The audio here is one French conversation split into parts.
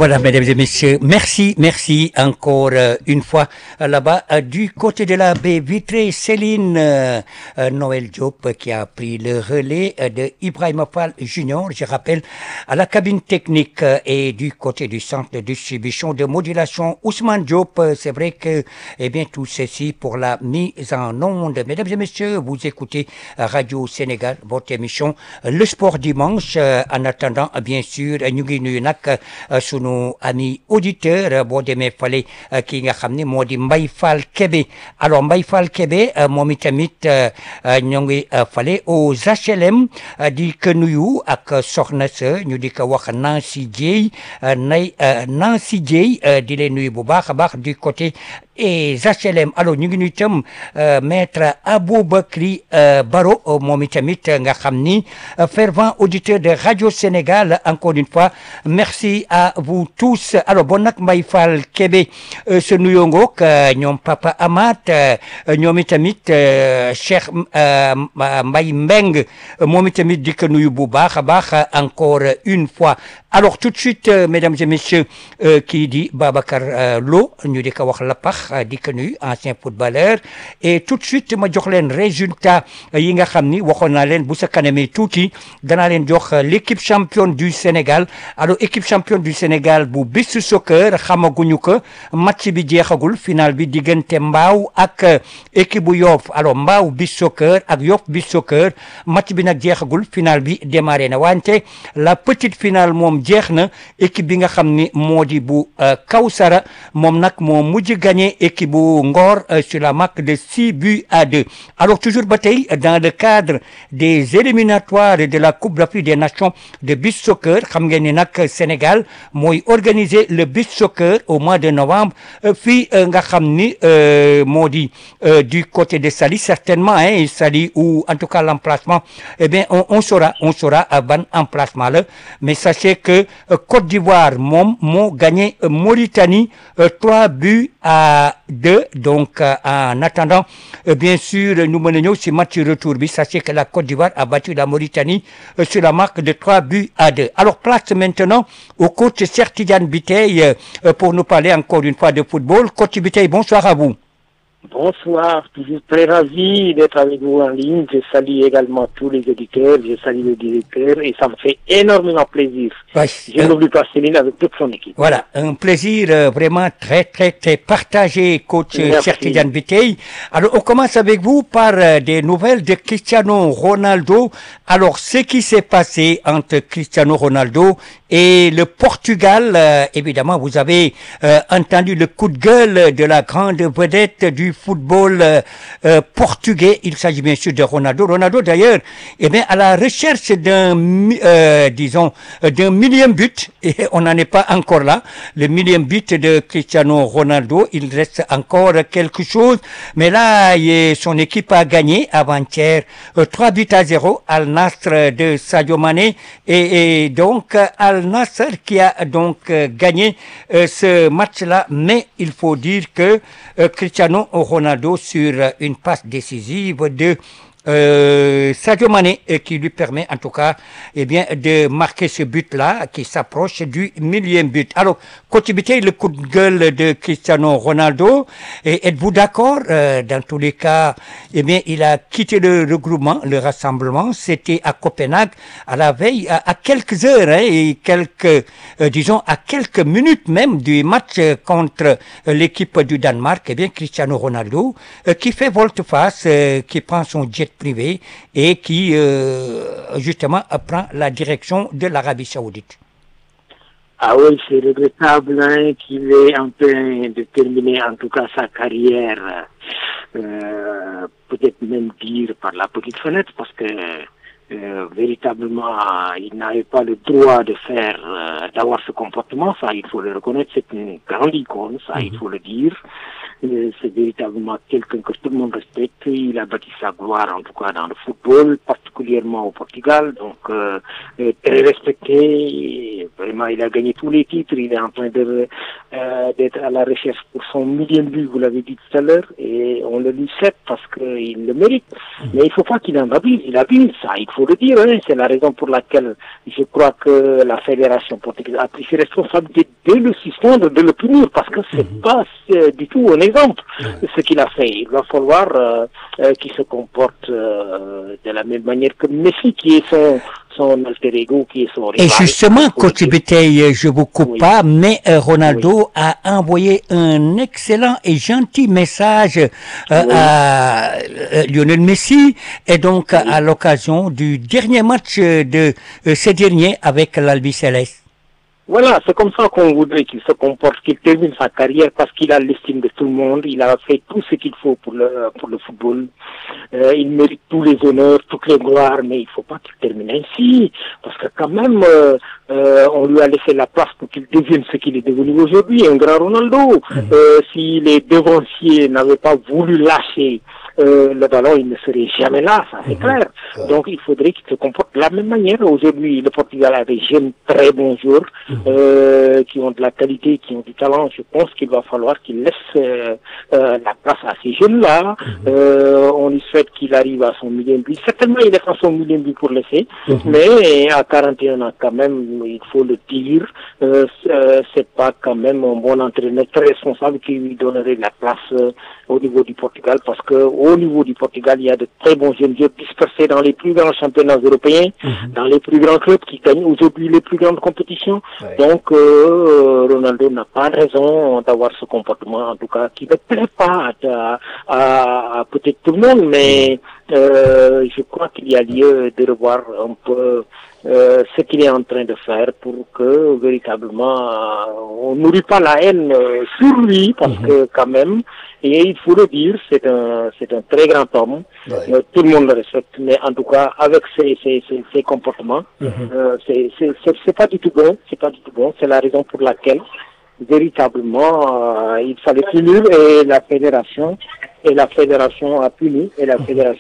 Voilà, mesdames et messieurs, merci encore une fois là-bas du côté de la baie vitrée. Céline Noël Diop qui a pris le relais de Ibrahima Fall Junior, je rappelle, à la cabine technique et du côté du centre de distribution de modulation Ousmane Diop. C'est vrai que, eh bien, tout ceci pour la mise en onde. Mesdames et messieurs, vous écoutez Radio Sénégal, votre émission Le Sport Dimanche. En attendant, bien sûr, ñu ngi nuyu nag sunu ami auditeur boo demee fale ki nga xam ne moo di Mbaye Fall Kébé. Alors Mbaye Fall Kébé moom itamit ñoo ngi fale aux HLM di ko nuyu ak soxna sa ñu di ko wax Nancy Dieye Nancy Dieye di leen nuyu bu baax a baax du côté et HLM. Alors ñu ngi nuyu itam maître Aboubacry Baro moom itamit nga xam ni fervent auditeur de Radio Sénégal. Encore une fois, merci à vous tous. Alors bon nag Mbaye Fall Kébé se nuyoo ngoog ñoom Papa Amath ñoom itamit Cheikh Mbaye Mbeng moom itamit di ko nuyu bu baax a baax encore une fois. Alors tout de suite mesdames et messieurs kii di Babacar Lo ñu di ko wax la pax di ko nuyu ancien footballeur et tout de suite ma jox leen résultat yi nga xam ni waxoon naa leen bu sa kanamee tuuti danaa leen jox l'équipe championne du Sénégal. Alors équipe championne du Sénégal bu beach soccer xamaguñu ko match bi jeexagul final bi diggante Mbaaw ak équipe bu Yoff. Alors Mbaaw beach soccer ak Yoff beach soccer match bi nag jeexagul final bi démarré na wante la petite finale moom jeex na équipe bi nga xam ni moo di bu Kawsara moom nag moo mujj gagné équipe bu Ngor sur la marque de 6-2. Alors toujours ba tey dans le cadre des éliminatoires de la Coupe d'Afrique des Nations de beach soccer xam ngeen ni nag Sénégal mooy organiser le beach soccer au mois de novembre fii nga xam ni moo di du côté de Saly certainement Saly ou en tout cas l'emplacement eh bien on saura ban emplacement la mais sachez que Côte d'Ivoire moom moo gagné Mauritanie 3-2. Donc en attendant bien sûr ñu mën a ñëw ci match retour bi sachez que la Côte d'Ivoire a battu la Mauritanie sur la marque de 3-2. Alors place maintenant au coach Cheikh Tidiane Biteye pour nous parler encore une fois de football. Coach Biteye, bonsoir à vous. Bonsoir, toujours très ravi d'être avec vous en ligne. Je salue également tous les auditeurs, je salue le directeur et ça me fait énormément plaisir. Ouais, je n'oublie pas Céline avec toute son équipe. Voilà, un plaisir vraiment très partagé, coach Cheikh Tidiane Biteye. Alors on commence avec vous par des nouvelles de Cristiano Ronaldo. Alors ce qui s'est passé entre Cristiano Ronaldo et le Portugal, évidemment vous avez entendu le coup de gueule de la grande vedette du football portugais. Il s'agit bien sûr de Ronaldo. Ronaldo d'ailleurs, eh bien à la recherche d'un millième but, et on n'en est pas encore là. Le millième but de Cristiano Ronaldo, il reste encore quelque chose, mais là son équipe a gagné avant-hier 3-0 Al Nassr de Sadio Mané et donc Al Nassr qui a donc gagné ce match-là, mais il faut dire que Cristiano Ronaldo sur une passe décisive de Sadio Mané qui lui permet en tout cas eh bien de marquer ce but-là qui s'approche du millième but. Alors coach Biteye, le coup de gueule de Cristiano Ronaldo, et êtes-vous d'accord dans tous les cas? Eh bien il a quitté le regroupement, le rassemblement, c'était à Copenhague à la veille, à quelques heures et quelques disons à quelques minutes même du match contre l'équipe du Danemark. Eh bien Cristiano Ronaldo qui fait volte-face, qui prend son jet privé et qui justement prend la direction de l'Arabie Saoudite. Ah oui, c'est regrettable qu'il est en train de terminer en tout cas sa carrière, peut-être même dire par la petite fenêtre, parce que véritablement il n'avait pas le droit de d'avoir ce comportement, ça il faut le reconnaître, c'est une grande icône, ça il faut le dire. C'est véritablement quelqu'un que tout le monde respecte. Il a bâti sa gloire, en tout cas dans le football, particulièrement au Portugal. Donc, très respecté. Vraiment, il a gagné tous les titres. Il est en train d'être à la recherche pour son millième but, vous l'avez dit tout à l'heure, et on le lui souhaite parce qu'il le mérite. Mais il faut pas qu'il en abuse. Il abuse, ça, il faut le dire. Hein. C'est la raison pour laquelle je crois que la fédération portugaise a pris ses responsabilités de le suspendre, de le punir, parce que c'est pas du tout un exemple ce qu'il a fait. Il va falloir qu'il se comporte de la même manière que Messi, qui est son alter ego, qui est son rival. Et justement, coach Béteille, je vous coupe pas, mais Ronaldo a envoyé un excellent et gentil message à Lionel Messi, et donc à l'occasion du dernier match de ce dernier avec l'Albi Céleste. Voilà, c'est comme ça qu'on voudrait qu'il se comporte, qu'il termine sa carrière parce qu'il a l'estime de tout le monde. Il a fait tout ce qu'il faut pour le football. Il mérite tous les honneurs, toutes les gloires, mais il faut pas qu'il termine ainsi. Parce que quand même, on lui a laissé la place pour qu'il devienne ce qu'il est devenu aujourd'hui, un grand Ronaldo. Si les devanciers n'avaient pas voulu lâcher le ballon, il ne serait jamais là, ça c'est clair. Donc il faudrait qu'il se comporte de la même manière. Aujourd'hui, le Portugal a des jeunes très bons joueurs qui ont de la qualité, qui ont du talent. Je pense qu'il va falloir qu'il laisse la place à ces jeunes-là. On lui souhaite qu'il arrive à son millième but. Certainement, il est à son millième but pour laisser, mais à 41 ans quand même, il faut le dire, c'est pas quand même un bon entraîneur très responsable qui lui donnerait de la place au niveau du Portugal, parce que au niveau du Portugal, il y a de très bons jeunes joueurs dispersés dans les plus grands championnats européens, dans les plus grands clubs qui gagnent aujourd'hui les plus grandes compétitions. Donc, Ronaldo n'a pas raison d'avoir ce comportement, en tout cas, qui ne plaît pas à peut-être tout le monde, mais je crois qu'il y a lieu de revoir un peu ce qu'il est en train de faire pour que véritablement on nourrit pas la haine sur lui, parce que quand même, et il faut le dire, c'est un très grand homme, tout le monde le respecte, mais en tout cas avec ses comportements, c'est pas du tout bon, c'est la raison pour laquelle véritablement il fallait punir, et la fédération a puni, et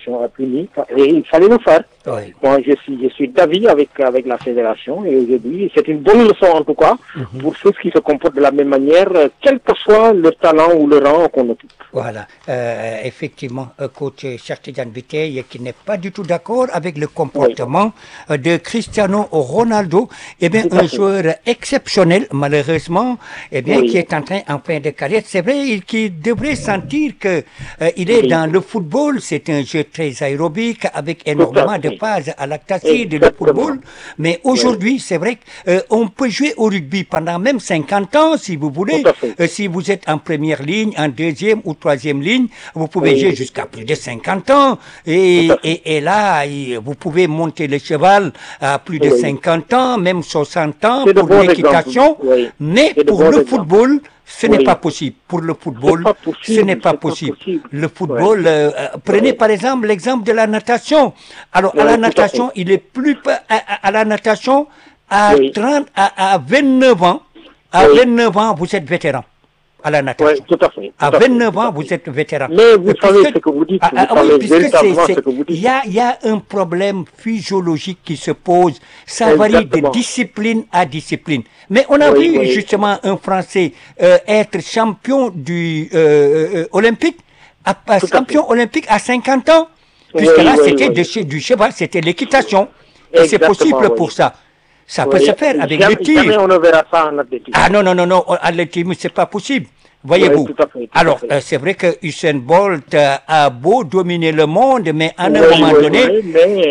il fallait le faire. Moi, je suis d'avis avec la fédération, et aujourd'hui, c'est une bonne leçon en tout cas, pour ceux qui se comportent de la même manière, quel que soit le talent ou le rang qu'on occupe. Voilà, effectivement, coach Chertidiane Béteille, qui n'est pas du tout d'accord avec le comportement de Cristiano Ronaldo, un joueur exceptionnel, malheureusement, qui est en fin de carrière. C'est vrai qu'il devrait sentir que il est dans le football, c'est un jeu très aérobique avec énormément de phases à lactacide de football, mais aujourd'hui, c'est vrai qu'on peut jouer au rugby pendant même 50 ans, si vous voulez. Si vous êtes en première ligne, en deuxième ou troisième ligne, vous pouvez jouer jusqu'à plus de 50 ans, et là, vous pouvez monter le cheval à plus de 50 ans, même 60 ans pour l'équitation, mais pour le football, ce n'est pas possible. Pour le football, ce n'est pas possible. Le football, prenez par exemple l'exemple de la natation. Alors, à la natation, il est plus, à la natation, à 29 ans, à 29 ans, vous êtes vétéran. À la natation. Tout à fait. À 29 ans, vous êtes vétéran. Mais vous savez ce que vous dites. Il y a un problème physiologique qui se pose. Ça varie de discipline à discipline. Mais on a vu justement un Français être champion du olympique, champion olympique à 50 ans. Puisque là, c'était du cheval, c'était l'équitation. Et c'est possible pour ça. Ça peut se faire avec le tir. Jamais on ne verra ça en athlétisme. Ah non, en athlétisme, c'est pas possible. Voyez-vous. Alors, c'est vrai que Usain Bolt a beau dominer le monde, mais à un moment donné,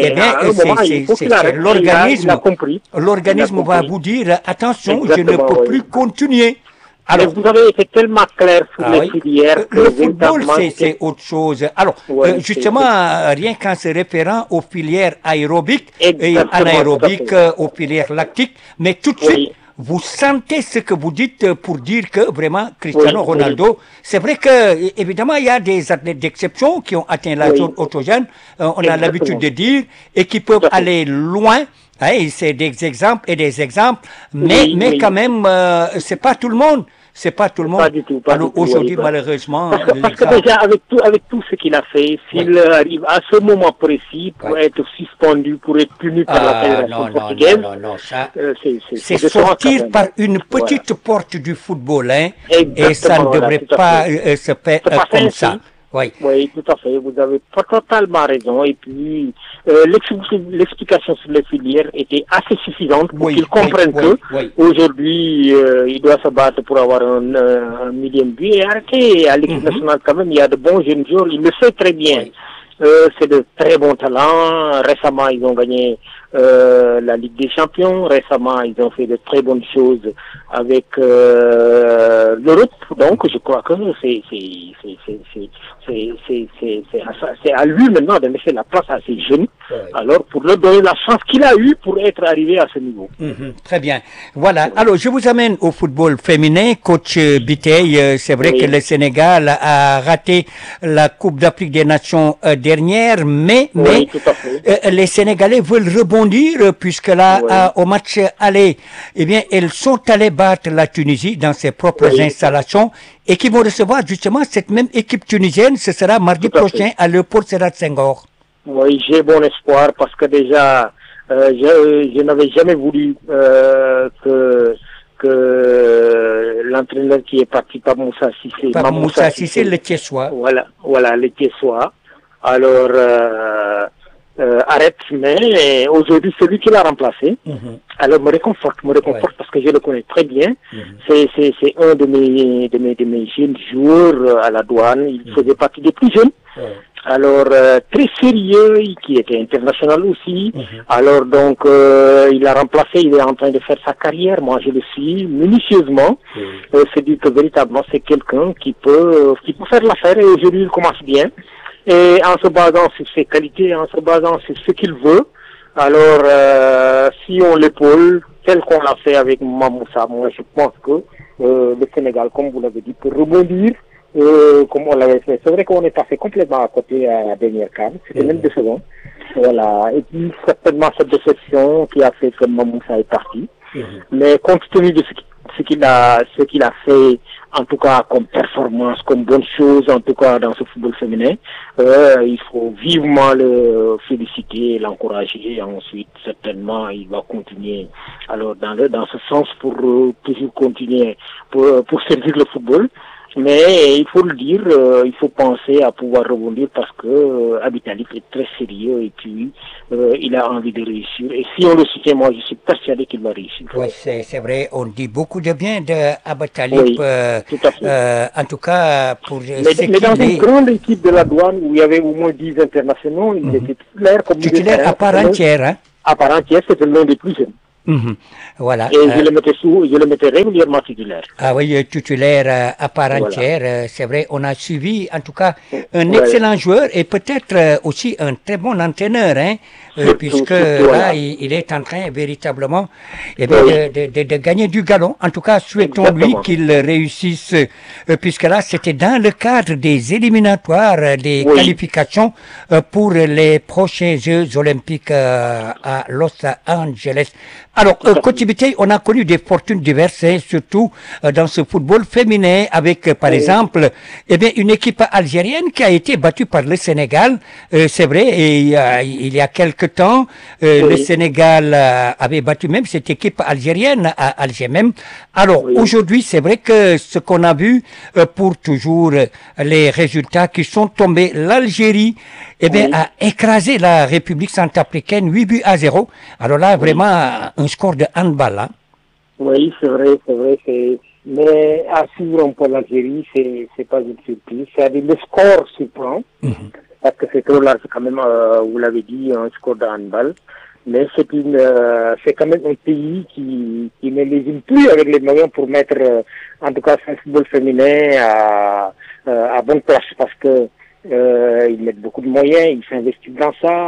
c'est l'organisme. L'organisme va vous dire, attention, je ne peux plus continuer. Alors, vous avez été tellement clair sur les filières. Le football, c'est autre chose. Alors, justement, rien qu'en se référant aux filières aérobiques et anaérobiques, aux filières lactiques, mais tout de suite, vous sentez ce que vous dites pour dire que vraiment Cristiano Ronaldo, c'est vrai que évidemment il y a des athlètes d'exception qui ont atteint la zone autogène, on a l'habitude de dire, et qui peuvent aller loin. C'est des exemples et des exemples, mais quand même, c'est pas tout le monde. c'est pas tout le monde. Pas du tout. Pas Alors du tout, aujourd'hui, oui, malheureusement, parce que déjà, avec tout ce qu'il a fait, s'il arrive à ce moment précis pour être suspendu, pour être puni par la Fédération portugaise, non, ça, c'est sortir par une petite porte du football, hein, exactement, et ça ne devrait pas se faire comme ça. Oui. Oui, tout à fait. Vous avez totalement raison. Et puis, l'explication sur les filières était assez suffisante pour qu'ils comprennent que aujourd'hui, il doit se battre pour avoir un millième but et arrêter. À l'équipe nationale, quand même, il y a de bons jeunes joueurs. Il le sait très bien. C'est de très bons talents. Récemment, ils ont gagné la Ligue des Champions. Récemment, ils ont fait de très bonnes choses avec l'Europe. Donc, je crois que c'est à lui maintenant de laisser la place à ces jeunes. Alors, pour leur donner la chance qu'il a eue pour être arrivé à ce niveau. Très bien. Voilà. Alors, je vous amène au football féminin. Coach Biteye, c'est vrai que le Sénégal a raté la Coupe d'Afrique des Nations dernière, mais les Sénégalais veulent rebondir puisque là, au match aller, eh bien, elles sont allées battre la Tunisie dans ses propres installations et qui vont recevoir justement cette même équipe tunisienne. Ce sera mardi prochain à Léopold Sédar Senghor. Oui, j'ai bon espoir parce que déjà, je n'avais jamais voulu que l'entraîneur qui est parti par Moussa Cissé, le Thiessois. Voilà, le Thiessois. Alors, arrête, mais aujourd'hui, celui qui l'a remplacé, alors me réconforte parce que je le connais très bien. C'est un de mes jeunes joueurs à la Douane. Il faisait partie des plus jeunes. Alors, très sérieux, qui était international aussi. Alors, donc, il a remplacé, il est en train de faire sa carrière. Moi, je le suis minutieusement. C'est dit que véritablement, c'est quelqu'un qui peut faire l'affaire et aujourd'hui, il commence bien. Et en se basant sur ses qualités, en se basant sur ce qu'il veut, alors si on l'épaule, tel qu'on l'a fait avec Mamoussa, moi je pense que le Sénégal, comme vous l'avez dit, peut rebondir comme on l'avait fait. C'est vrai qu'on est passé complètement à côté à la dernière CAN, c'était même décevant. Voilà. Et puis certainement cette déception qui a fait que Mamoussa est parti. Mais compte tenu de ce qu'il a fait, en tout cas comme performance, comme bonne chose, en tout cas dans ce football féminin, il faut vivement le féliciter, l'encourager, et ensuite certainement il va continuer alors dans ce sens pour toujours continuer pour servir le football. Mais il faut le dire, il faut penser à pouvoir rebondir parce que Abitalip est très sérieux et puis il a envie de réussir. Et si on le soutient, moi je suis persuadé qu'il va réussir. Oui, c'est vrai, on dit beaucoup de bien d'Abitalip, tout à fait. en tout cas pour mais dans une grande équipe de la Douane où il y avait au moins 10 internationaux, il était titulaire à part entière. Hein? À part entière, c'était l'un des plus jeunes. Voilà. Et je le mettais régulièrement titulaire. Ah oui, titulaire à part entière, c'est vrai. On a suivi, en tout cas, un excellent joueur et peut-être aussi un très bon entraîneur, hein, puisque là, il est en train véritablement de gagner du galon. En tout cas, souhaitons-lui qu'il réussisse, puisque là, c'était dans le cadre des éliminatoires, des qualifications pour les prochains Jeux Olympiques à Los Angeles. Alors, Coach Biteye, on a connu des fortunes diverses, hein, surtout dans ce football féminin, avec, par exemple, une équipe algérienne qui a été battue par le Sénégal. C'est vrai, et il y a quelque temps, le Sénégal avait battu même cette équipe algérienne à Alger même. Alors, aujourd'hui, c'est vrai que ce qu'on a vu pour toujours les résultats qui sont tombés, l'Algérie, a écrasé la République centrafricaine 8-0. Alors là, vraiment, un score de handball, hein? Oui, c'est vrai. Mais à suivre un peu l'Algérie, c'est pas une surprise. C'est-à-dire le score surprend, parce que c'est trop large quand même, vous l'avez dit, un score de handball. Mais c'est quand même un pays qui ne lésine plus avec les moyens pour mettre, en tout cas, son football féminin à bonne place, parce que ils mettent beaucoup de moyens, ils s'investissent dans ça.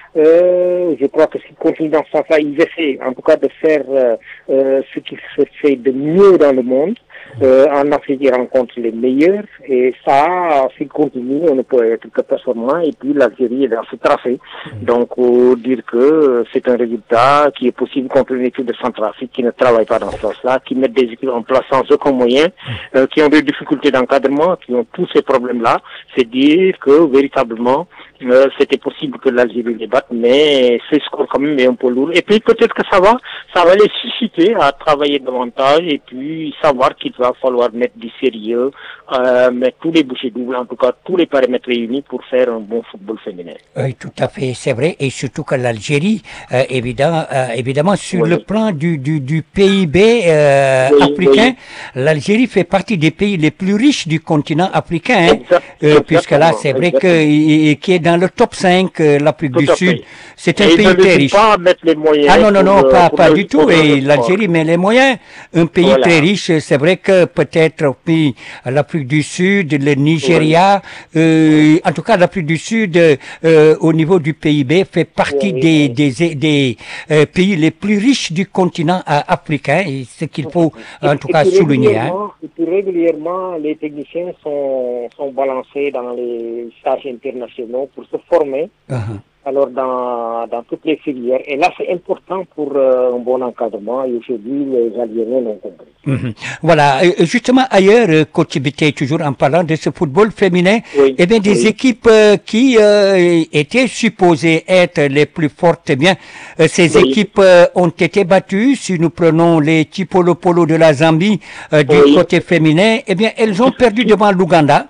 Je crois que s'ils continuent dans ce sens-là, ils essaient en tout cas de faire ce qui se fait de mieux dans le monde. En Afrique, ils rencontrent les meilleurs et ça, s'ils continuent, on ne peut être que performant. Et puis l'Algérie est dans ce tracé. Donc, dire que c'est un résultat qui est possible contre une équipe de Centrafrique qui ne travaille pas dans ce sens-là, qui met des équipes en place sans aucun moyen, qui ont des difficultés d'encadrement, qui ont tous ces problèmes-là. C'est dire que véritablement, c'était possible que l'Algérie les batte, mais ce score quand même est un peu lourd. Et puis peut-être que ça va les susciter à travailler davantage et puis savoir qu'il va falloir mettre du sérieux, mettre tous les bouchées doubles, en tout cas tous les paramètres réunis pour faire un bon football féminin. Oui, tout à fait, c'est vrai, et surtout que l'Algérie, évidemment, sur le plan du PIB africain, l'Algérie fait partie des pays les plus riches du continent africain, puisque là, c'est vrai que qui est dans le top 5, l'Afrique du Sud, c'est un pays très riche. Pas mettre les moyens non, pas du tout, et l'Algérie met les moyens, un pays très riche, c'est vrai que peut-être puis l'Afrique du Sud, le Nigeria, en tout cas l'Afrique du Sud, au niveau du PIB, fait partie des pays les plus riches du continent africain, et ce qu'il faut en tout cas souligner. Et puis régulièrement, les techniciens sont balancés dans les stages internationaux pour se former. Alors dans toutes les filières. Et là, c'est important pour un bon encadrement. Et aujourd'hui, les Algériens l'ont compris. Voilà. Justement, ailleurs, Coach Biteye, toujours en parlant de ce football féminin, eh bien, des équipes qui étaient supposées être les plus fortes, eh bien, ces équipes ont été battues. Si nous prenons les Chipolo Polo de la Zambie du côté féminin, eh bien, elles ont perdu devant l'Ouganda.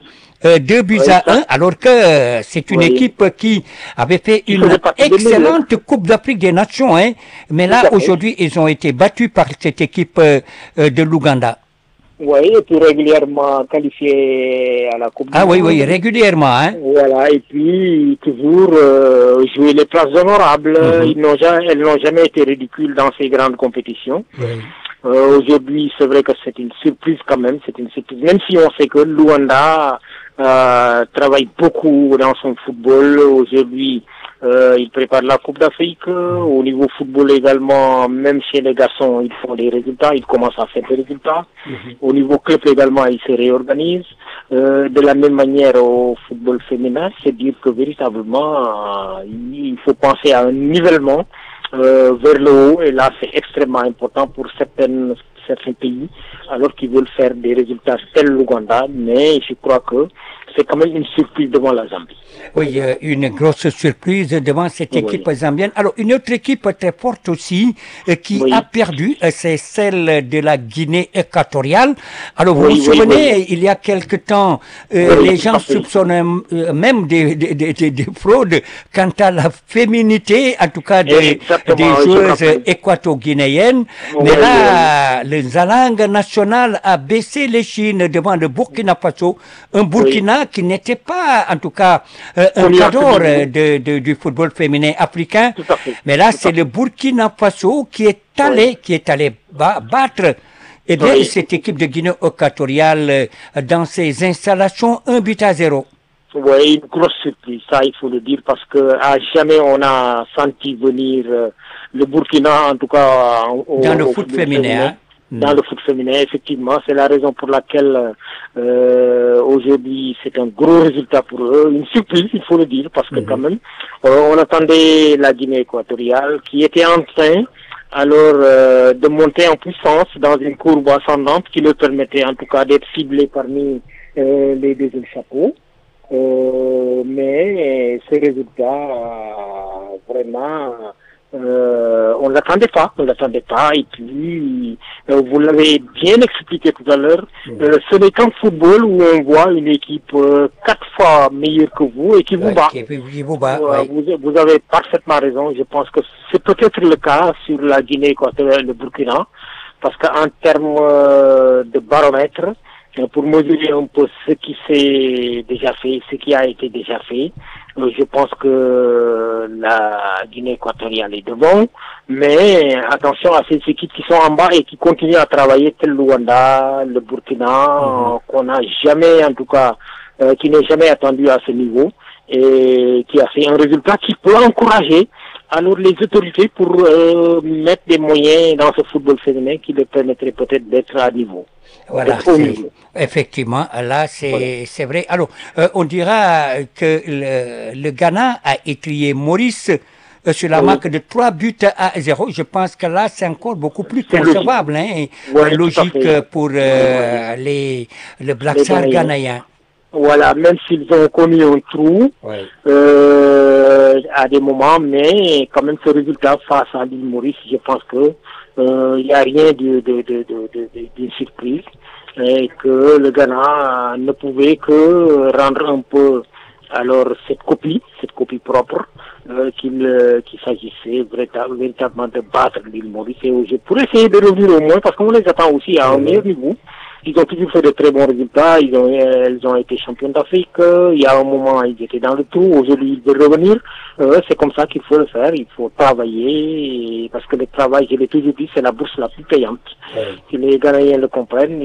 2-1, alors que c'est une équipe qui avait fait une excellente Coupe d'Afrique des Nations, hein. Mais là, aujourd'hui, ils ont été battus par cette équipe de l'Ouganda. Oui, et puis régulièrement qualifiés à la Coupe du Monde. Oui, régulièrement, hein. Voilà, et puis toujours jouer les places honorables. Elles n'ont jamais été ridicules dans ces grandes compétitions. Aujourd'hui, c'est vrai que c'est une surprise quand même, même si on sait que Luanda travaille beaucoup dans son football. Aujourd'hui, il prépare la Coupe d'Afrique. Au niveau football également, même chez les garçons, ils font des résultats, ils commencent à faire des résultats. Au niveau club également, ils se réorganisent. De la même manière au football féminin, c'est dire que véritablement, il faut penser à un nivellement vers le haut, et là c'est extrêmement important pour certains pays, alors qu'ils veulent faire des résultats tels l'Ouganda, mais je crois que c'est quand même une surprise devant la Zambie. Oui, une grosse surprise devant cette équipe zambienne. Alors, une autre équipe très forte aussi qui a perdu, c'est celle de la Guinée équatoriale. Alors, vous vous souvenez, il y a quelque temps, les gens soupçonnaient même des fraudes quant à la féminité, en tout cas des joueuses équato-guinéennes. Mais là, le Zalang national a baissé les chines devant le Burkina Faso, un Burkina qui n'était pas, en tout cas, un cadre du football féminin africain. Mais là, c'est le Burkina Faso qui est allé battre cette équipe de Guinée équatoriale dans ses installations 1-0. Oui, une grosse surprise, ça il faut le dire, parce que à jamais on a senti venir le Burkina, en tout cas dans le foot féminin. Dans le foot féminin, effectivement, c'est la raison pour laquelle aujourd'hui c'est un gros résultat pour eux, une surprise, il faut le dire, parce que quand même, on attendait la Guinée équatoriale qui était en train alors de monter en puissance dans une courbe ascendante qui leur permettait en tout cas d'être ciblés parmi les deuxièmes chapeaux. Mais ces résultats, vraiment, on l'attendait pas, et puis vous l'avez bien expliqué tout à l'heure, ce n'est qu'en football où on voit une équipe 4 fois meilleure que vous et qui vous bat. Vous avez parfaitement raison, je pense que c'est peut-être le cas sur la Guinée équatoriale et le Burkina, parce qu'en termes de baromètre, pour mesurer un peu ce qui s'est déjà fait, ce qui a été déjà fait, je pense que la Guinée équatoriale est devant, mais attention à ces équipes qui sont en bas et qui continuent à travailler, tel le Rwanda, le Burkina, qu'on n'a jamais, en tout cas, qui n'est jamais attendu à ce niveau, et qui a fait un résultat qui peut encourager alors les autorités pour mettre des moyens dans ce football féminin qui leur permettraient peut-être d'être à niveau. Voilà, effectivement, là c'est vrai. Alors, on dira que le Ghana a étrié Maurice sur la marque de 3-0. Je pense que là, c'est encore beaucoup plus concevable, logique pour le Black Stars ghanéen. Voilà, même s'ils ont connu un trou à des moments, mais quand même ce résultat face à l'île Maurice, je pense que il n'y a rien d'une surprise et que le Ghana ne pouvait que rendre un peu alors cette copie propre qu'il s'agissait véritablement de battre l'île Maurice et pour essayer de revenir au moins parce qu'on les attend aussi à un meilleur niveau. Ils ont toujours fait de très bons résultats. Elles ont été championnes d'Afrique. Il y a un moment, ils étaient dans le trou. Aujourd'hui, ils veulent revenir. C'est comme ça qu'il faut le faire. Il faut travailler. Parce que le travail, je l'ai toujours dit, c'est la bourse la plus payante. Si les Ghanéens le comprennent,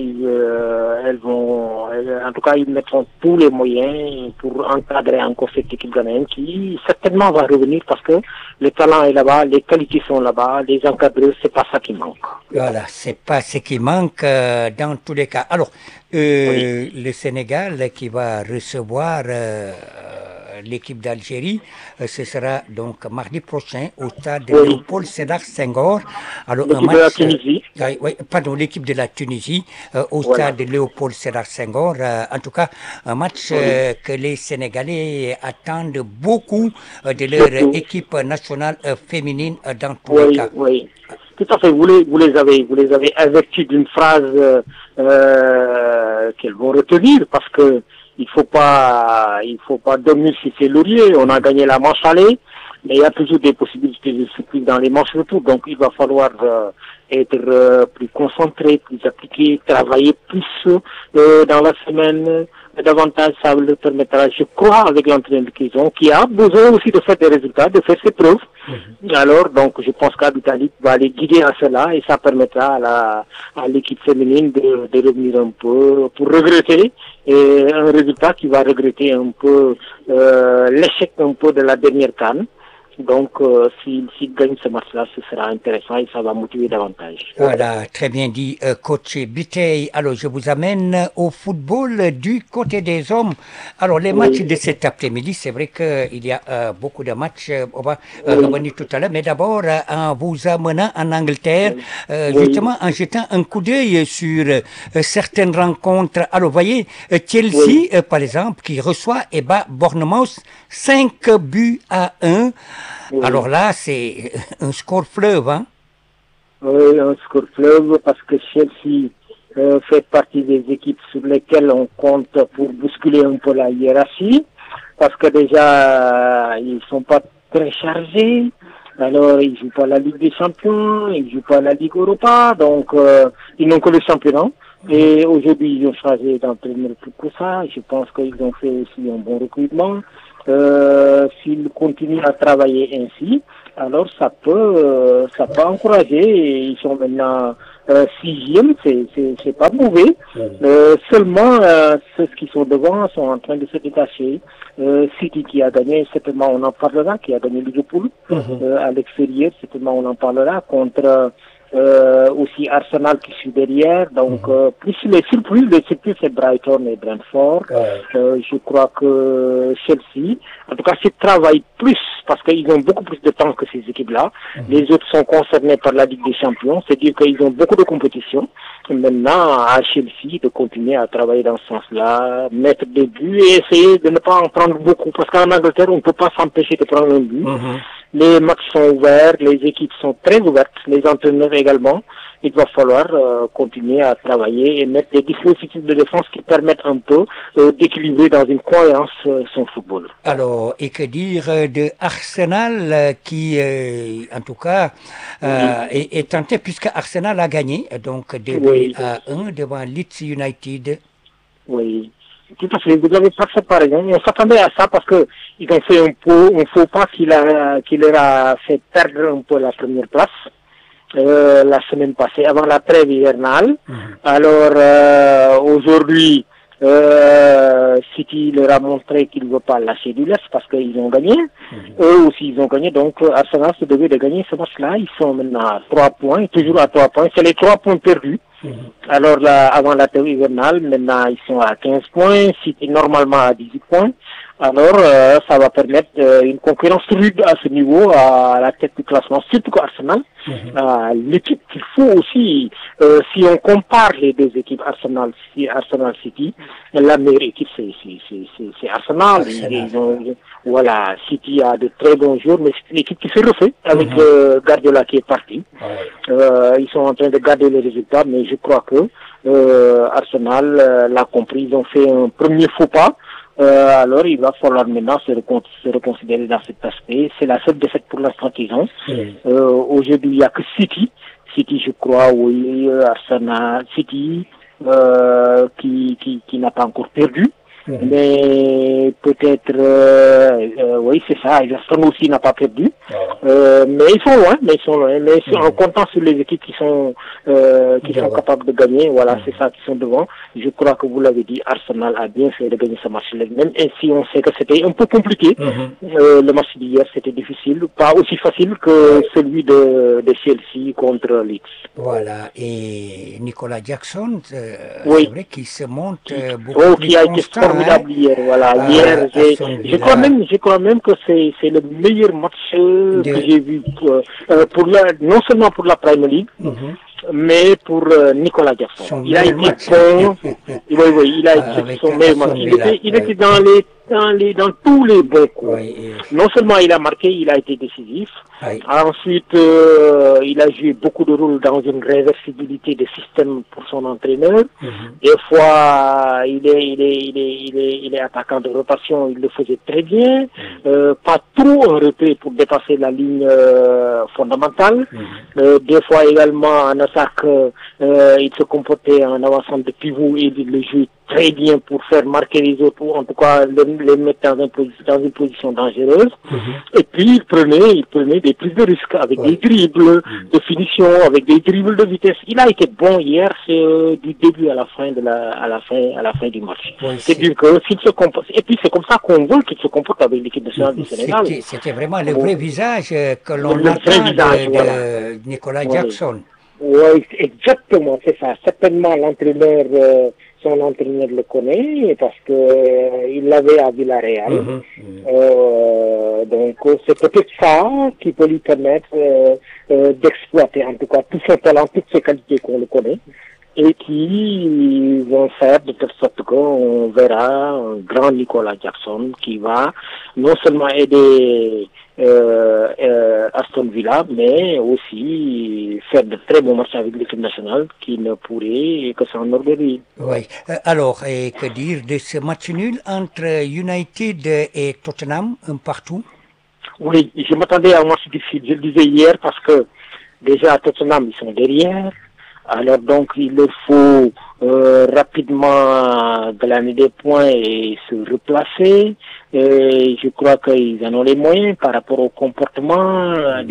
en tout cas, ils mettront tous les moyens pour encadrer encore cette équipe ghanéenne qui certainement va revenir parce que le talent est là-bas, les qualités sont là-bas, les encadreurs, c'est pas ça qui manque. Voilà, c'est pas ce qui manque dans tous les cas. Alors, le Sénégal qui va recevoir l'équipe d'Algérie, ce sera donc mardi prochain au stade de Léopold Sédar Senghor. Alors, l'équipe de la Tunisie. L'équipe de la Tunisie au stade de Léopold Sédar Senghor. En tout cas, un match que les Sénégalais attendent beaucoup de leur équipe nationale féminine dans tous les cas. Oui. Tout à fait. Vous les avez avertis d'une phrase qu'elles vont retenir parce que il faut pas dormir sur ses lauriers. On a gagné la manche aller, mais il y a toujours des possibilités de surprise dans les manches retour. Donc il va falloir être plus concentré, plus appliqué, travailler plus dans la semaine. Davantage, ça leur permettra, je crois, avec l'entraîneur qu'ils ont, qui a besoin aussi de faire des résultats, de faire ses preuves. Alors, donc, je pense qu'Abitali va les guider à cela et ça permettra à l'équipe féminine de revenir un peu pour regretter et un résultat qui va regretter un peu l'échec un peu de la dernière CAN. Donc, s'il gagne ce match-là, ce sera intéressant et ça va motiver davantage. Voilà, très bien dit, coach Bitey. Alors, je vous amène au football du côté des hommes. Alors, les matchs de cet après-midi, c'est vrai qu'il y a beaucoup de matchs. On va revenir tout à l'heure. Mais d'abord, en vous amenant en Angleterre, justement, en jetant un coup d'œil sur certaines rencontres. Alors, vous voyez, Chelsea, par exemple, qui reçoit et bat Bournemouth 5-1. Alors là, c'est un score fleuve, hein? Oui, un score fleuve parce que Chelsea fait partie des équipes sur lesquelles on compte pour bousculer un peu la hiérarchie parce que déjà, ils sont pas très chargés. Alors, ils jouent pas la Ligue des Champions, ils jouent pas la Ligue Europa, donc ils n'ont que le championnat. Et aujourd'hui, ils ont changé d'entraîneur plus que ça. Je pense qu'ils ont fait aussi un bon recrutement. S'ils continuent à travailler ainsi, alors ça peut encourager. Ils sont maintenant 6e, c'est pas mauvais. Seulement ceux qui sont devant sont en train de se détacher. City qui a gagné, certainement on en parlera, qui a gagné Liverpool à l'extérieur, certainement on en parlera contre aussi Arsenal qui suit derrière, donc plus les surprises c'est Brighton et Brentford. Je crois que Chelsea, en tout cas, s'ils travaillent plus parce qu'ils ont beaucoup plus de temps que ces équipes-là. Les autres sont concernés par la Ligue des Champions, c'est-à-dire qu'ils ont beaucoup de compétition. Maintenant, à Chelsea, de continuer à travailler dans ce sens-là, mettre des buts et essayer de ne pas en prendre beaucoup, parce qu'en Angleterre, on ne peut pas s'empêcher de prendre un but. Les matchs sont ouverts, les équipes sont très ouvertes, les entraîneurs également. Il va falloir continuer à travailler et mettre des dispositifs de défense qui permettent un peu d'équilibrer dans une cohérence son football. Alors, et que dire de Arsenal qui, en tout cas, est tenté puisque Arsenal a gagné, donc 2-1 devant Leeds United. Oui. Tout à fait, vous avez parfaitement raison. On s'attendait à ça parce que ils ont fait un faux pas qui leur a fait perdre un peu la première place la semaine passée, avant la trêve hivernale. Alors aujourd'hui, City leur a montré qu'il ne veut pas lâcher du lest parce qu'ils ont gagné. Eux aussi, ils ont gagné. Donc, Arsenal se devait de gagner ce match-là. Ils sont maintenant à 3 points, toujours à 3 points. C'est les 3 points perdus. Alors là, avant la trêve hivernale, maintenant ils sont à 15 points, City normalement à 18 points. Alors ça va permettre une concurrence rude à ce niveau, à la tête du classement, surtout qu'Arsenal. L'équipe qu'il faut aussi, si on compare les deux équipes Arsenal City, la meilleure équipe c'est Arsenal. Voilà, City a de très bons joueurs, mais c'est une équipe qui se refait avec Guardiola qui est parti. Ils sont en train de garder les résultats, mais je crois que Arsenal l'a compris. Ils ont fait un premier faux pas. Alors il va falloir maintenant se reconsidérer dans cet aspect. C'est la seule défaite pour l'instant qu'ils ont. Aujourd'hui, il n'y a que City, je crois, oui, Arsenal, City, qui n'a pas encore perdu. Mais peut-être, oui, c'est ça. Everton aussi n'a pas perdu. Mais ils sont loin. Mais en comptant sur les équipes qui sont capables de gagner, voilà, c'est ça qui sont devant. Je crois que vous l'avez dit, Arsenal a bien fait de gagner ce match-là. Même si on sait que c'était un peu compliqué. Le match d'hier, c'était difficile, pas aussi facile que celui de Chelsea contre Leeds. Voilà. Et Nicolas Jackson, oui. C'est vrai qu'il se monte beaucoup plus qui a été formidable hier. Voilà. Hier, je crois même que c'est le meilleur match que j'ai vu non seulement pour la Premier League, mais pour Nicolas Jackson. Il a été bon. Oui, il a été son meilleur match. Il était dans tous les bons coups. Non seulement il a marqué, il a été décisif. Ensuite, il a joué beaucoup de rôles dans une réversibilité de système pour son entraîneur. Des fois, il est attaquant de rotation, il le faisait très bien. Pas trop en retrait pour dépasser la ligne fondamentale. Des fois également en attaque, il se comportait en avançant de pivot et il le jouait très bien pour faire marquer les autres, ou en tout cas les mettre dans une position dangereuse. Et puis il prenait des prises de risque avec des dribbles de finition, avec des dribbles de vitesse. Il a été bon hier, du début à la fin du match. C'est-à-dire que s'il se comporte, et puis c'est comme ça qu'on veut qu'il se comporte avec l'équipe nationale du Sénégal. C'était vraiment le vrai visage que l'on attend de Nicolas Jackson. Oui, exactement, c'est ça. Certainement son entraîneur le connaît parce que il l'avait à Villarreal. Donc c'est peut-être ça qui peut lui permettre d'exploiter en tout cas tout son talent, toutes ses qualités qu'on le connaît, et qui vont faire de telle sorte qu'on verra un grand Nicolas Jackson qui va non seulement aider Aston Villa, mais aussi faire de très bons matchs avec l'équipe nationale qui ne pourrait que s'en enorgueillir. Oui. Alors, et que dire de ce match nul entre United et Tottenham, un partout? Oui, je m'attendais à un match difficile. Je le disais hier parce que déjà à Tottenham, ils sont derrière. Alors donc, il leur faut rapidement glaner des points et se replacer. Et je crois qu'ils en ont les moyens par rapport au comportement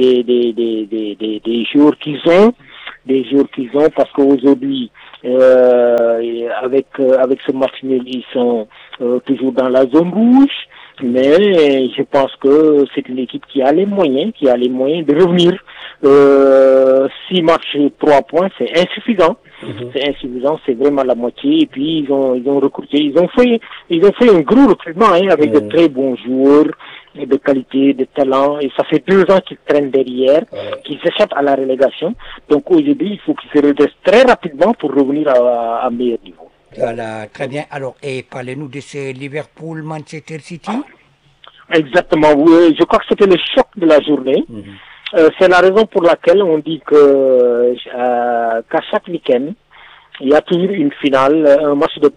des joueurs qu'ils ont, parce qu'aujourd'hui, avec ce match nul, ils sont toujours dans la zone rouge. Mais je pense que c'est une équipe qui a les moyens de revenir. 6 matchs, 3 points, c'est insuffisant. C'est vraiment la moitié. Et puis ils ont recruté, ils ont fait un gros recrutement avec de très bons joueurs, de qualité, de talent. Et ça fait 2 ans qu'ils traînent derrière, qu'ils échappent à la relégation. Donc aujourd'hui, il faut qu'ils se redressent très rapidement pour revenir à meilleur niveau. Voilà, très bien. Alors, et parlez-nous de ce Liverpool-Manchester City. Exactement, oui. Je crois que c'était le choc de la journée. C'est la raison pour laquelle on dit que qu'à chaque week-end, il y a toujours une finale, un match de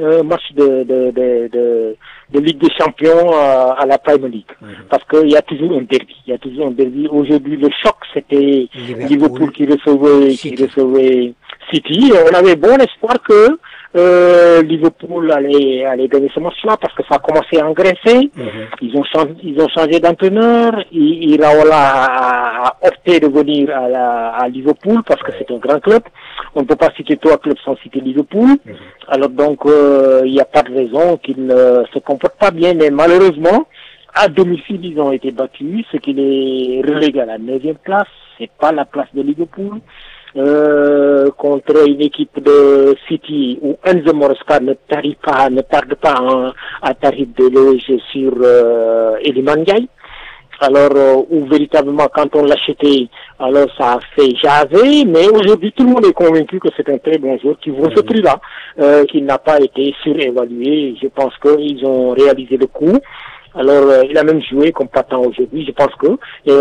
Ligue des Champions à la Premier League. Parce qu'il y a toujours un derby. Aujourd'hui, le choc, c'était Liverpool qui recevait City. Et on avait bon espoir que Liverpool allait gagner ce match-là parce que ça a commencé à engraisser. Ils ont changé d'entraîneur. Iraola a opté de venir à Liverpool parce que c'est un grand club. On ne peut pas citer trois clubs sans citer Liverpool. Alors donc, il n'y a pas de raison qu'ils ne se comportent pas bien, mais malheureusement, à domicile, ils ont été battus, ce qui les relègue à la 9e place. C'est pas la place de Liverpool. Contre une équipe de City où Enzo Maresca ne tarde pas à tarir de l'éloge sur Iliman Ndiaye. Alors, où véritablement, quand on l'achetait, alors ça a fait jaser, mais aujourd'hui, tout le monde est convaincu que c'est un très bon joueur qui vaut ce prix-là, qui n'a pas été surévalué. Je pense qu'ils ont réalisé le coup. Alors, il a même joué comme partant aujourd'hui. Je pense que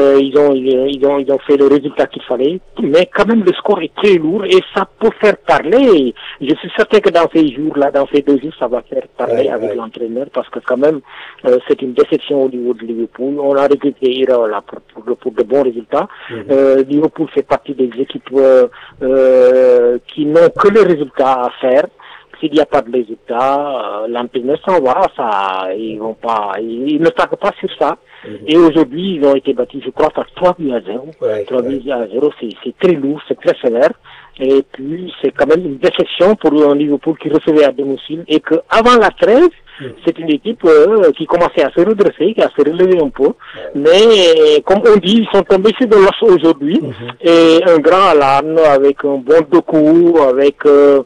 ils ont fait le résultat qu'il fallait. Mais quand même, le score est très lourd et ça peut faire parler. Je suis certain que dans ces jours-là, dans ces 2 jours, ça va faire parler avec l'entraîneur parce que quand même, c'est une déception au niveau de Liverpool. On a recruté Iraola pour de bons résultats. Liverpool fait partie des équipes qui n'ont que les résultats à faire. S'il n'y a pas de résultat, l'entraîneur s'en va, ils ne tardent pas sur ça. Et aujourd'hui, ils ont été battus, je crois, par 3-0. 3-0, c'est très lourd, c'est très sévère. Et puis, c'est quand même une déception pour un Liverpool qui recevait à domicile et que avant la trêve, c'est une équipe qui commençait à se redresser, qui a se relever un peu. Mais, comme on dit, ils sont tombés sur de l'os aujourd'hui. Et un grand Alan avec un bon Doku, avec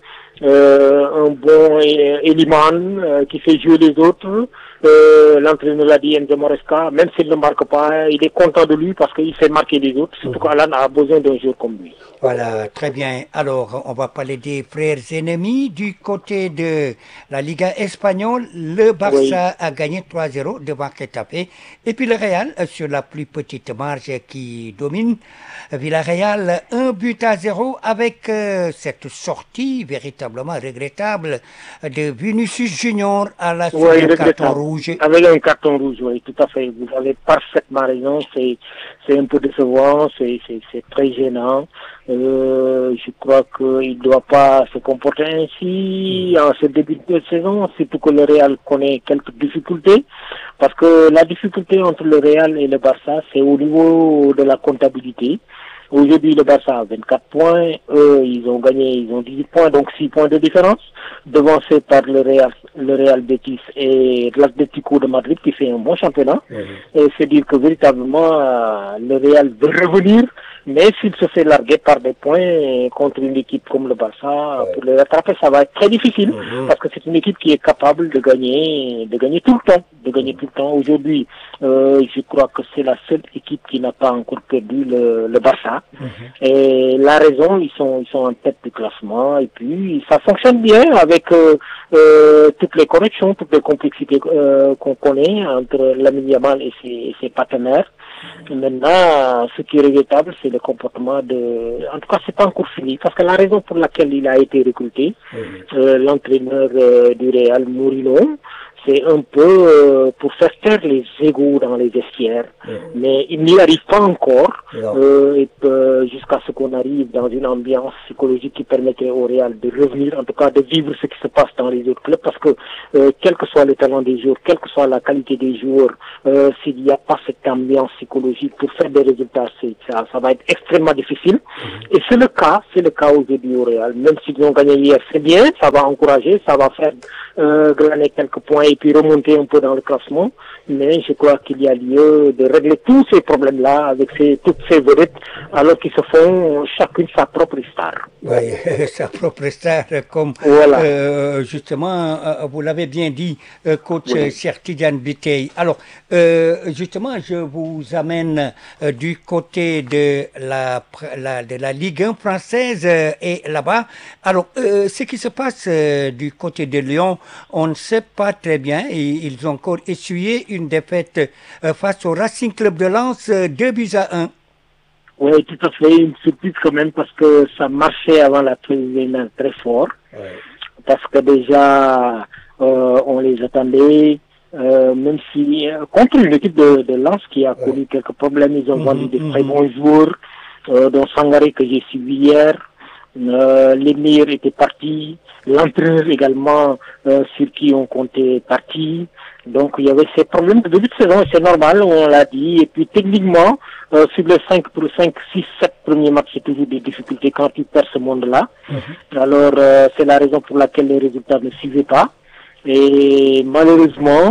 un bon Eliman qui fait jouer les autres. L'entraîneur l'a dit, Enzo Maresca, même s'il ne marque pas, il est content de lui parce qu'il fait marquer les autres. Surtout qu'Alan a besoin d'un joueur comme lui. Voilà, très bien. Alors, on va parler des frères ennemis. Du côté de la Liga espagnole, le Barça a gagné 3-0 devant Getafe. Et puis le Real, sur la plus petite marge qui domine, Villarreal 1-0 avec cette sortie véritablement regrettable de Vinicius Junior à la suite du carton rouge. Avec un carton rouge, oui, tout à fait. Vous avez parfaitement raison. C'est un peu décevant, c'est très gênant. Je crois qu'il ne doit pas se comporter ainsi en ce début de saison, surtout que le Real connaît quelques difficultés. Parce que la difficulté entre le Real et le Barça, c'est au niveau de la comptabilité. Aujourd'hui, le Barça a 24 points. Eux, ils ont gagné, ils ont 18 points, donc 6 points de différence. Devancé par le Real Betis et l'Atlético de Madrid qui fait un bon championnat. Et c'est dire que véritablement, le Real veut revenir. Mais s'il se fait larguer par des points contre une équipe comme le Barça, pour le rattraper, ça va être très difficile. Parce que c'est une équipe qui est capable de gagner tout le temps. Aujourd'hui, je crois que c'est la seule équipe qui n'a pas encore perdu le Barça. Et la raison, ils sont en tête du classement. Et puis, ça fonctionne bien avec toutes les corrections, toutes les complexités qu'on connaît entre Lamine Yamal et ses partenaires. Maintenant, ce qui est regrettable, c'est le comportement en tout cas, c'est pas encore fini, parce que la raison pour laquelle il a été recruté, l'entraîneur du Real, Mourinho, c'est un peu pour faire taire les égos dans les vestiaires. Mais il n'y arrive pas encore, jusqu'à ce qu'on arrive dans une ambiance psychologique qui permettrait au Real de revenir, en tout cas de vivre ce qui se passe dans les autres clubs, parce que quel que soit le talent des joueurs, quelle que soit la qualité des joueurs, s'il n'y a pas cette ambiance psychologique pour faire des résultats, ça va être extrêmement difficile. Et c'est le cas aujourd'hui au Real. Même s'ils ont gagné hier, c'est bien, ça va encourager, ça va faire glaner quelques points et puis remonter un peu dans le classement. Mais je crois qu'il y a lieu de régler tous ces problèmes-là avec toutes ces vedettes, alors qu'ils se font chacune sa propre star. Oui, sa propre star, comme justement, vous l'avez bien dit, coach Cheikh Tidiane Biteye. Alors, justement, je vous amène du côté de la Ligue 1 française et là-bas. Alors, ce qui se passe du côté de Lyon, on ne sait pas très bien. Et ils ont encore essuyé une défaite face au Racing Club de Lens, 2-1. Oui, tout à fait. Une surprise quand même parce que ça marchait avant la tribune très fort. Parce que déjà, on les attendait. Même si, contre une équipe de Lens qui a connu quelques problèmes, ils ont vendu des très bons joueurs, dont Sangaré que j'ai suivi hier. Les meilleurs étaient partis. L'entraîneur également, sur qui on comptait, parti. Donc il y avait ces problèmes de début de saison, c'est normal, on l'a dit. Et puis techniquement, sur les 6, 7 premiers matchs, c'est toujours des difficultés quand tu perds ce monde-là. Alors c'est la raison pour laquelle les résultats ne suivaient pas. Et malheureusement,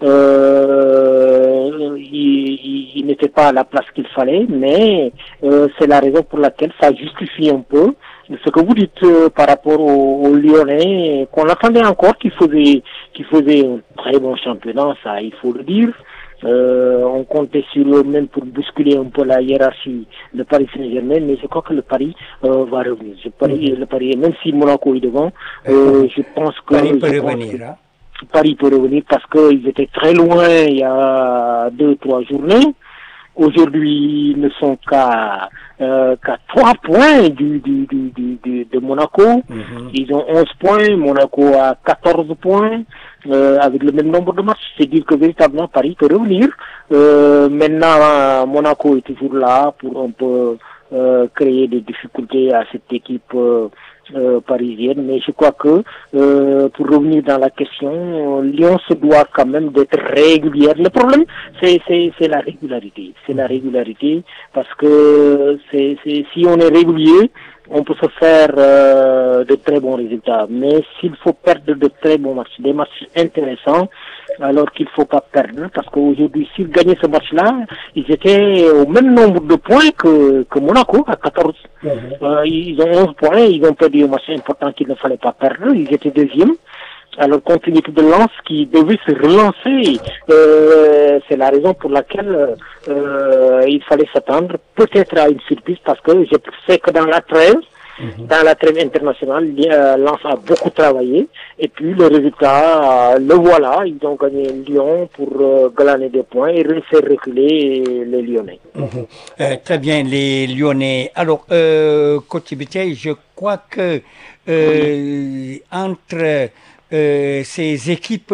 il n'était pas à la place qu'il fallait, mais c'est la raison pour laquelle ça justifie un peu ce que vous dites par rapport aux Lyonnais, qu'on attendait encore qu'ils faisaient un très bon championnat, ça il faut le dire. On comptait sur eux même pour bousculer un peu la hiérarchie de Paris Saint-Germain, mais je crois que le Paris va revenir. Le Paris, même si Monaco est devant, je pense que Paris peut revenir. Hein? Paris peut revenir parce qu'ils étaient très loin il y a 2-3 journées. Aujourd'hui, ils ne sont qu'à 3 points de Monaco. Ils ont 11 points, Monaco a 14 points, avec le même nombre de matchs. C'est dire que véritablement Paris peut revenir. Maintenant, Monaco est toujours là pour un peu créer des difficultés à cette équipe parisienne, mais je crois que pour revenir dans la question, Lyon se doit quand même d'être régulière. Le problème, c'est la régularité. C'est la régularité parce que si on est régulier, on peut se faire de très bons résultats. Mais s'il faut perdre de très bons matchs, des matchs intéressants, alors qu'il faut pas perdre, parce qu'aujourd'hui, s'ils gagnaient ce match-là, ils étaient au même nombre de points que Monaco, à 14. Ils ont 11 points, ils ont perdu un match important qu'il ne fallait pas perdre, ils étaient deuxième. Alors, contre une équipe de Lens qui devait se relancer, c'est la raison pour laquelle il fallait s'attendre peut-être à une surprise, parce que je sais que dans la trêve internationale, Lens a beaucoup travaillé, et puis le résultat, le voilà, ils ont gagné Lyon pour glaner des points et faire reculer les Lyonnais. Très bien, les Lyonnais. Alors, Coach Biteye, je crois que entre ces équipes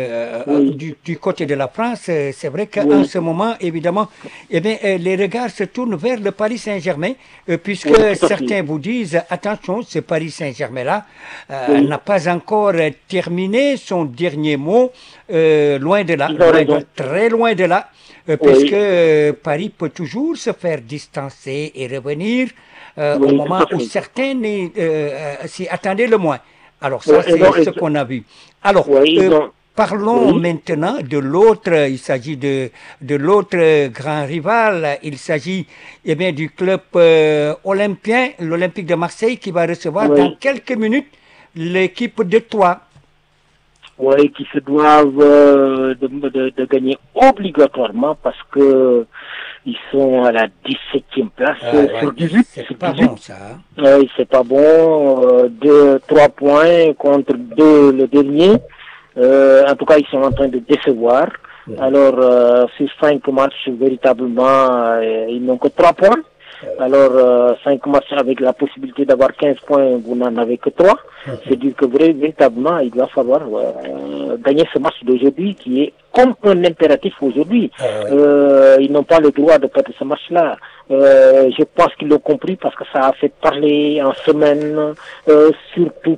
du côté de la France, c'est vrai qu'en ce moment, évidemment, les regards se tournent vers le Paris Saint-Germain, puisque certains vous disent, attention, ce Paris Saint-Germain-là n'a pas encore terminé son dernier mot, loin de là, très loin de là, puisque Paris peut toujours se faire distancer et revenir au moment où certains s'y attendaient le moins. Alors ça, c'est ce qu'on a vu. Alors, parlons maintenant de l'autre. Il s'agit de l'autre grand rival. Il s'agit du club olympien, l'Olympique de Marseille, qui va recevoir dans quelques minutes l'équipe de Troyes. Oui, qui se doivent de gagner obligatoirement parce que ils sont à la 17e place sur 18. C'est pas bon, ça. Oui, c'est pas bon. 3 points contre 2 le dernier. En tout cas, ils sont en train de décevoir. Alors, sur 5 matchs, véritablement, ils n'ont que 3 points. Alors, 5 matchs avec la possibilité d'avoir 15 points, vous n'en avez que 3. C'est dire que véritablement, il va falloir gagner ce match d'aujourd'hui qui est comme un impératif aujourd'hui. Ils n'ont pas le droit de perdre ce match-là. Je pense qu'ils l'ont compris parce que ça a fait parler en semaine, surtout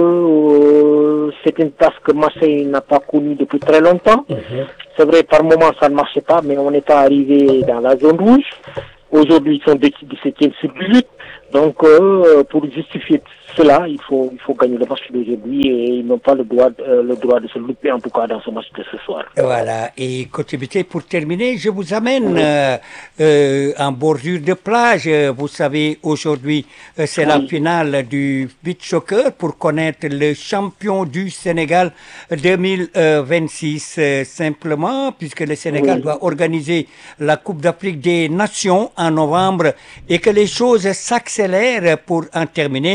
que c'est une place que Marseille n'a pas connue depuis très longtemps. C'est vrai, par moment ça ne marchait pas, mais on n'est pas arrivé dans la zone rouge. Aujourd'hui, ils sont 17e sur 18. Donc, pour justifier cela, il faut gagner le match d'aujourd'hui et ils n'ont pas le droit de se louper, en tout cas, dans ce match de ce soir. Voilà. Et Coach Biteye, pour terminer, je vous amène en bordure de plage. Vous savez, aujourd'hui, c'est la finale du beach soccer pour connaître le champion du Sénégal 2026. Simplement, puisque le Sénégal doit organiser la Coupe d'Afrique des Nations en novembre et que les choses s'accélèrent pour en terminer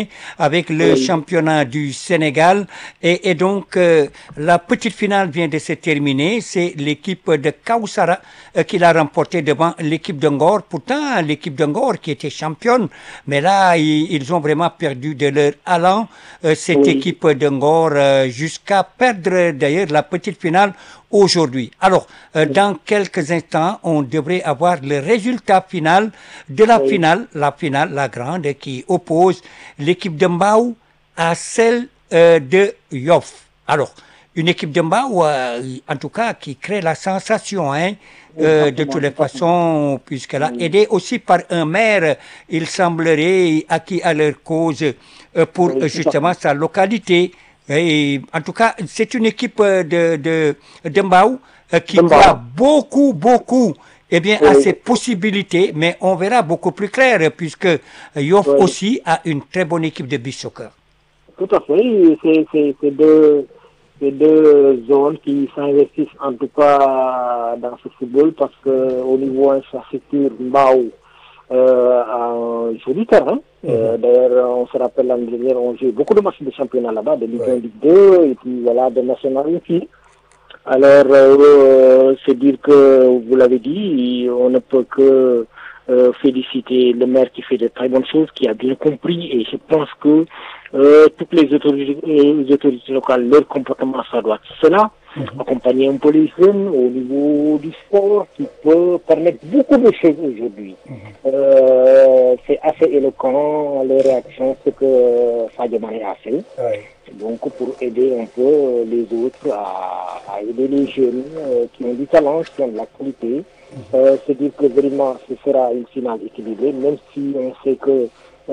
avec le championnat du Sénégal. Et donc, la petite finale vient de se terminer. C'est l'équipe de Kawsara qui l'a remporté devant l'équipe de Ngor. Pourtant, l'équipe de Ngor qui était championne, mais là, ils ont vraiment perdu de leur allant, cette équipe de Ngor, jusqu'à perdre d'ailleurs la petite finale aujourd'hui. Alors, dans quelques instants, on devrait avoir le résultat final de la finale, la grande, qui oppose l'équipe de Mbao à celle de Yoff. Alors, une équipe de Mbao, en tout cas, qui crée la sensation, hein, de toutes les façons, puisqu'elle a aidé aussi par un maire, il semblerait, acquis à leur cause pour justement sa localité. Et, en tout cas, c'est une équipe de Mbao qui croit beaucoup à ses possibilités, mais on verra beaucoup plus clair, puisque Yoff aussi a une très bonne équipe de beach soccer. Tout à fait, c'est deux zones qui s'investissent en tout cas dans ce football, parce que au niveau infrastructure, Mbao un joli terrain. D'ailleurs, on se rappelle l'année dernière, on joue beaucoup de matchs de championnat là-bas, de Ligue 1, Ligue 2, et puis voilà, de National aussi. Alors, c'est dire que, vous l'avez dit, on ne peut que féliciter le maire qui fait de très bonnes choses, qui a bien compris, et je pense que toutes les autorités locales, leur comportement, ça doit être cela. Accompagner un peu les jeunes au niveau du sport qui peut permettre beaucoup de choses aujourd'hui. C'est assez éloquent les réactions, ce que Sadio Mané a fait. Donc pour aider un peu les autres à aider les jeunes qui ont du talent, qui ont de la qualité. C'est dire que vraiment ce sera une finale équilibrée, même si on sait que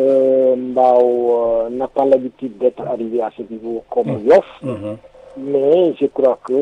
Mbao n'a pas l'habitude d'être arrivé à ce niveau comme Yoff. Mais je crois que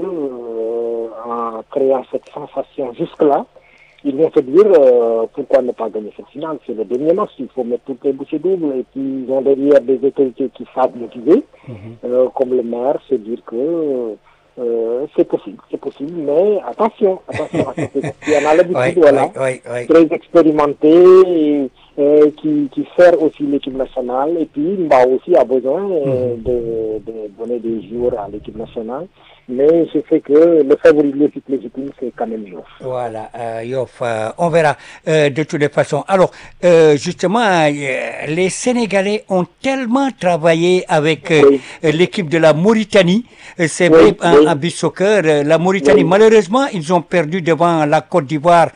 en créant cette sensation jusque-là, ils vont se dire pourquoi ne pas gagner cette finale. C'est le dernier match, il faut mettre toutes les bouchées doubles, et puis ils ont derrière des autorités qui savent motiver, comme le maire, se dire que c'est possible, mais attention à cette équipe. Il y en a l'habitude, très expérimenté, qui sert aussi l'équipe nationale, et puis Mbao aussi a besoin de donner des jours à l'équipe nationale. Mais je sais que le favori légitime, c'est quand même Yoff. Voilà, Yoff, on verra de toutes les façons. Alors, justement, les Sénégalais ont tellement travaillé avec l'équipe de la Mauritanie. C'est vrai, en beach soccer, la Mauritanie, malheureusement, ils ont perdu devant la Côte d'Ivoire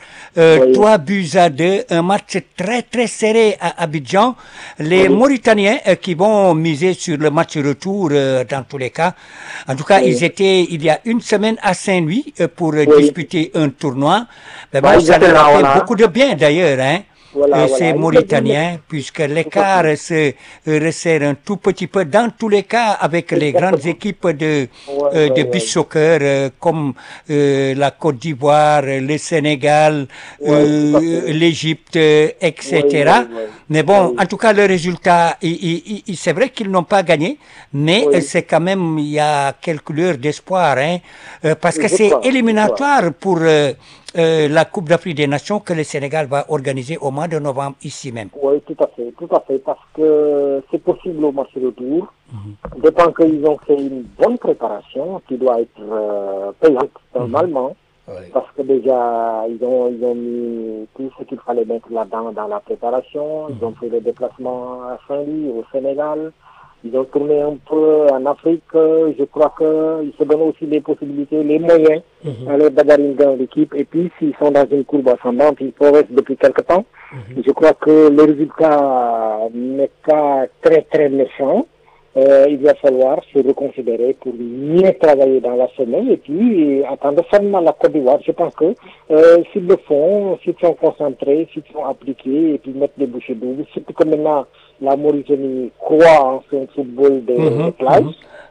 3-2, un match très serré à Abidjan. Les Mauritaniens qui vont miser sur le match retour dans tous les cas. En tout cas, ils étaient il y a une semaine à Saint-Louis pour disputer un tournoi. Mais bon, ça leur a fait beaucoup de bien d'ailleurs, hein. Ces Mauritaniens, puisque l'écart se resserre un tout petit peu dans tous les cas avec les grandes équipes de beach soccer comme la Côte d'Ivoire, le Sénégal, l'Égypte, etc. Mais bon, en tout cas, le résultat, c'est vrai qu'ils n'ont pas gagné, mais c'est quand même, il y a quelques lueurs d'espoir, hein, parce que c'est éliminatoire pour la Coupe d'Afrique des Nations que le Sénégal va organiser au mois de novembre ici même. Oui, tout à fait, parce que c'est possible au match retour. Dépend qu'ils ont fait une bonne préparation qui doit être payante normalement, parce que déjà ils ont mis tout ce qu'il fallait mettre là-dedans dans la préparation. Ils ont fait le déplacement à Saint-Louis, au Sénégal. Ils ont tourné un peu en Afrique. Je crois qu'ils se donnent aussi les possibilités, les moyens d'avoir une grande équipe. Et puis, s'ils sont dans une courbe ascendante, ils progressent depuis quelque temps. Je crois que le résultat n'est pas très méchant. Il va falloir se reconsidérer pour mieux travailler dans la semaine et puis attendre seulement la Côte d'Ivoire. Je pense que s'ils le font, s'ils sont concentrés, s'ils sont appliqués et puis mettre des bouchées doubles, surtout que maintenant la Mauritanie croit en son football de plage.